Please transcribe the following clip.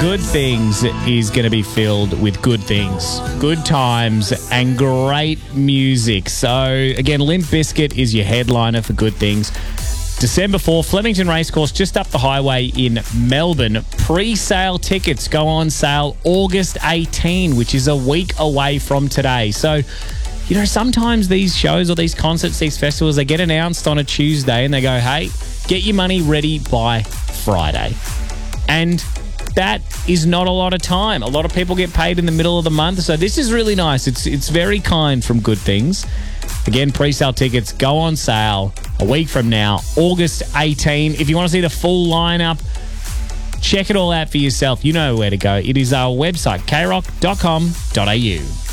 Good Things is going to be filled with good things, good times, and great music. So, again, Limp Bizkit is your headliner for Good Things. December 4th, Flemington Racecourse, just up the highway in Melbourne. Pre-sale tickets go on sale August 18, which is a week away from today. So, you know, sometimes these shows or these concerts, these festivals, they get announced on a Tuesday and they go, hey, get your money ready by Friday. And that is not a lot of time. A lot of people get paid in the middle of the month. So this is really nice. It's very kind from Good Things. Again, pre-sale tickets go on sale a week from now, August 18. If you want to see the full lineup, check it all out for yourself. You know where to go. It is our website, krock.com.au.